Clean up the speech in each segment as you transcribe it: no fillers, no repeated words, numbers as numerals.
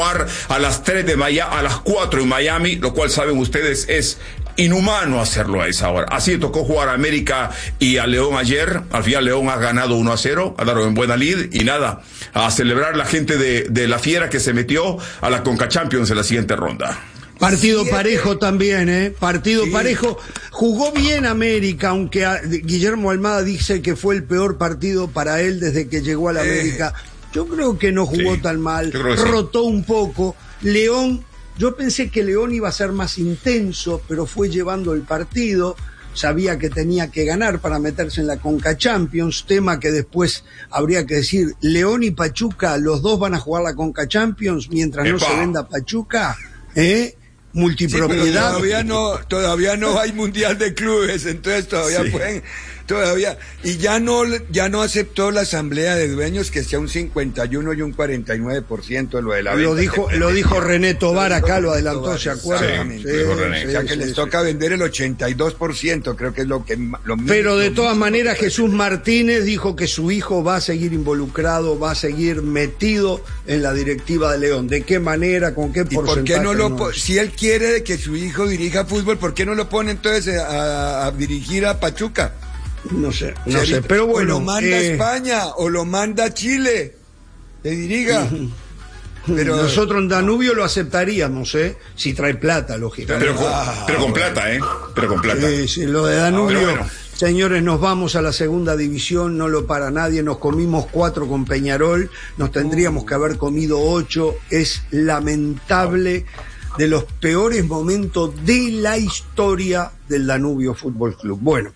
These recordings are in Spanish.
a las 3 de Miami, a las 4 en Miami, lo cual saben ustedes es inhumano hacerlo a esa hora. Así tocó jugar a América y a León ayer. Al final León ha ganado 1-0, ha dado en buena lead y nada, a celebrar la gente de la Fiera que se metió a la Conca Champions en la siguiente ronda. Partido parejo también, partido parejo. Jugó bien América, aunque Guillermo Almada dice que fue el peor partido para él desde que llegó a la América. Yo creo que no jugó tan mal, rotó un poco. León, yo pensé que León iba a ser más intenso, pero fue llevando el partido. Sabía que tenía que ganar para meterse en la Conca Champions, tema que después habría que decir, León y Pachuca, los dos van a jugar la Conca Champions mientras no se venda Pachuca, multipropiedad. Sí, todavía no hay mundial de clubes, entonces todavía y ya no aceptó la asamblea de dueños que sea un 51 y un 49% de lo de la venta. Lo dijo René Tobar acá, lo adelantó, ¿se acuerdan? O sea que les toca vender el 82%, creo que es lo Pero de todas maneras Jesús Martínez dijo que su hijo va a seguir involucrado, va a seguir metido en la directiva de León. ¿De qué manera, con qué porcentaje? ¿Por qué no si él quiere que su hijo dirija fútbol, ¿por qué no lo pone entonces a dirigir a Pachuca? No sé, pero bueno. O lo manda a España, o lo manda a Chile, que diriga. Pero nosotros en Danubio lo aceptaríamos, si trae plata, lógicamente. Pero con plata, Pero con plata. Sí, lo de Danubio, señores, nos vamos a la segunda división, no lo para nadie, nos comimos 4 con Peñarol, nos tendríamos que haber comido 8, es lamentable, de los peores momentos de la historia del Danubio Fútbol Club. Bueno,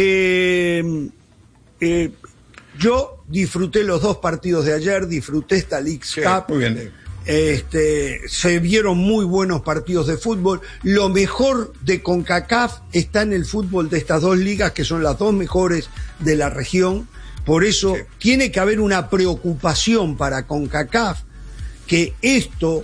yo disfruté los 2 partidos de ayer, disfruté esta Leagues Cup. Muy bien. Se vieron muy buenos partidos de fútbol. Lo mejor de CONCACAF está en el fútbol de estas 2 ligas, que son las 2 mejores de la región. Por eso tiene que haber una preocupación para CONCACAF que esto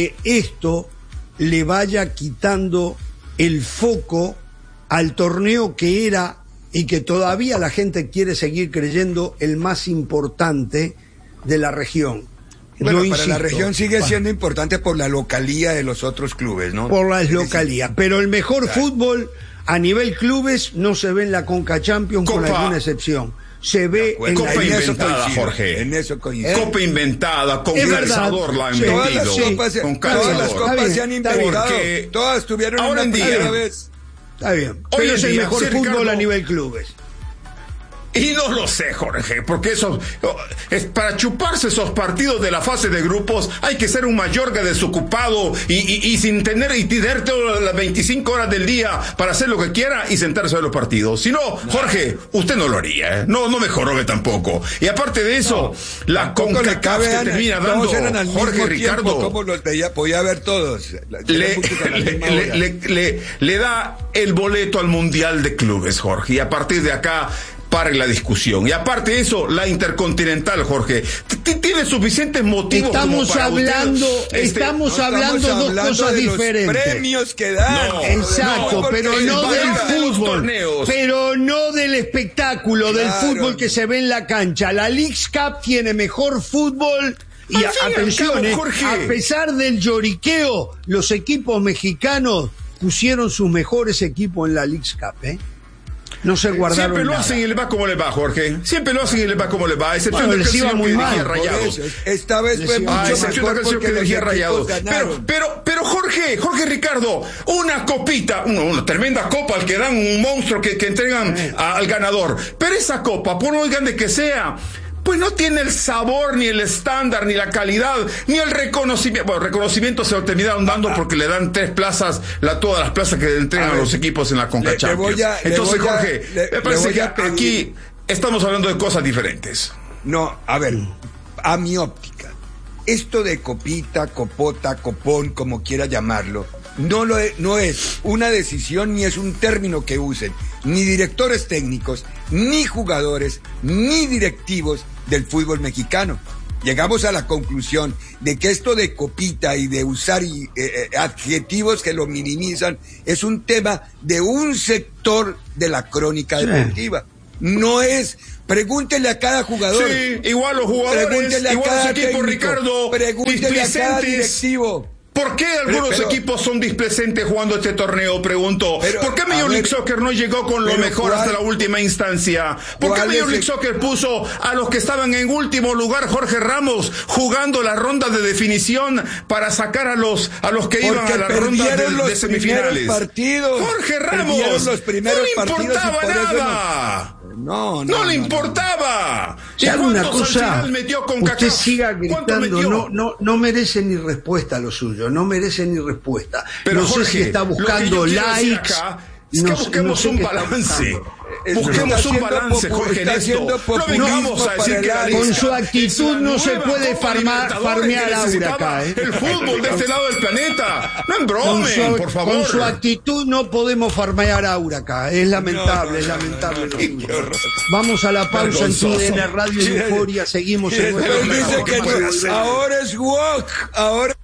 le vaya quitando el foco al torneo que era y que todavía la gente quiere seguir creyendo el más importante de la región. Bueno, para la región sigue siendo importante por la localía de los otros clubes, ¿no? Por las localías, pero el mejor fútbol a nivel clubes no se ve en la Conca Champions con alguna excepción. Se ve en Copa la inventada, Jorge. En eso coincido. Copa inventada, con calzador la han vendido. Todas las copas se han inventado. Todas tuvieron ahora una primera vez. Está bien. Pero es el mejor fútbol a nivel clubes. Y no lo sé, Jorge, porque eso es para chuparse esos partidos de la fase de grupos hay que ser un Mayorga desocupado y sin tener todas las 25 horas del día para hacer lo que quiera y sentarse a ver los partidos. Si no, Jorge, usted no lo haría, no me jorobe tampoco. Y aparte de eso, la CONCACAF que termina dando Jorge Ricardo, ¿cómo los podía ver todos? Le da el boleto al Mundial de Clubes, Jorge, y a partir de acá pare la discusión. Y aparte de eso, la Intercontinental, Jorge, tiene suficientes motivos. Estamos hablando dos cosas diferentes. Los premios que dan. Exacto, pero no del fútbol. Pero no del espectáculo, del fútbol que se ve en la cancha. La Leagues Cup tiene mejor fútbol. Y atención, a pesar del lloriqueo, los equipos mexicanos pusieron sus mejores equipos en la Leagues Cup, No se guardaron Siempre lo nada. hacen y les va como les va, Jorge. Siempre lo hacen y les va como les va. Excepción de les iba muy mal. Rayados. Esta vez fue mucho mejor que dirigía Rayados. Pero Jorge Ricardo, una copita, una tremenda copa al que dan un monstruo que entregan al ganador. Pero esa copa, por muy grande que sea, pues no tiene el sabor, ni el estándar, ni la calidad, ni el reconocimiento. Bueno, reconocimiento se lo terminaron dando porque le dan 3 plazas, todas las plazas que le entregan a los equipos en la Conca Champions. Entonces, Jorge, me parece que aquí estamos hablando de cosas diferentes. No, a ver, a mi óptica, esto de copita, copota, copón, como quiera llamarlo, no es una decisión ni es un término que usen ni directores técnicos, ni jugadores, ni directivos del fútbol mexicano. Llegamos a la conclusión de que esto de copita y de usar adjetivos que lo minimizan es un tema de un sector de la crónica deportiva. no es... Pregúntele a cada jugador. Sí, igual los jugadores, igual los equipos, técnico, Ricardo, pregúntele a cada directivo. ¿Por qué algunos equipos son displecentes jugando este torneo? Pregunto. ¿Por qué Major League Soccer no llegó con lo mejor hasta la última instancia? ¿Por qué Major League Soccer puso a los que estaban en último lugar, Jorge Ramos, jugando la ronda de definición para sacar a los que iban a la ronda de semifinales? Jorge Ramos no le importaba nada. No le importaba. ¿Y alguna cosa? Usted siga gritando, no merece ni respuesta lo suyo, no merece ni respuesta. Pero no Jorge, sé si está buscando likes. Es que busquemos un balance. Busquemos un balance, Jorge, en esto. No vengamos a decir que con su actitud no se puede farmear Aura acá. El fútbol de este lado del planeta. No embromen, por favor. Con su actitud no podemos farmear Aura acá. Es lamentable, es lamentable. Vamos a la pausa en TUDN Radio y Euforia. Seguimos en nuestro... Dice que ahora es walk. Ahora